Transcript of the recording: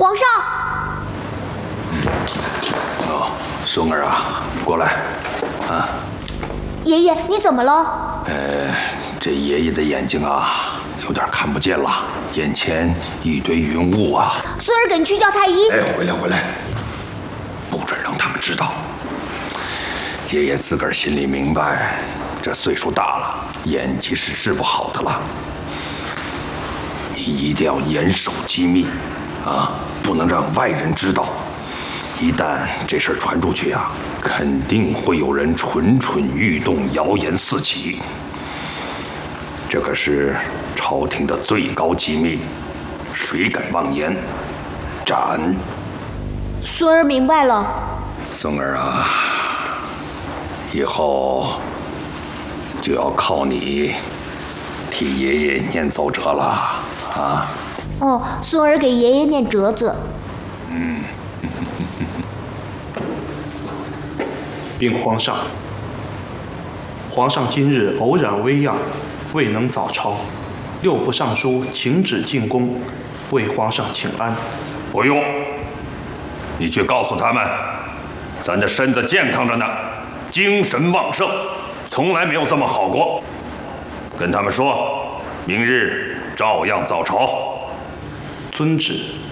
皇上。 哦，孙儿啊，过来。啊。 爷爷，你怎么了？ 这爷爷的眼睛啊，有点看不见了，眼前一堆云雾啊。 孙儿给你去叫太医。 回来，不准让他们知道。爷爷自个儿心里明白，这岁数大了，眼疾是治不好的了。你一定要严守机密，啊，不能让外人知道。一旦这事儿传出去啊，肯定会有人蠢蠢欲动，谣言四起。这可是朝廷的最高机密，谁敢妄言，斩！ 孙儿明白了。 孙儿啊，以后就要靠你替爷爷念奏折了啊！ 哦，孙儿给爷爷念折子。 禀皇上，皇上今日偶染危恙，未能早朝，六部尚书请旨进宫，为皇上请安。 不用，你去告诉他们，咱的身子健康着呢，精神旺盛，从来没有这么好过。跟他们说，明日照样早朝。 遵旨。